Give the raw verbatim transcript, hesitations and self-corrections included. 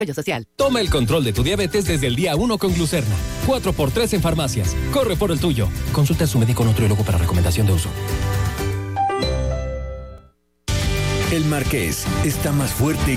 Social. Toma el control de tu diabetes desde el día uno con Glucerna. cuatro por tres en farmacias. Corre por el tuyo. Consulta a su médico nutriólogo para recomendación de uso. El Marqués está más fuerte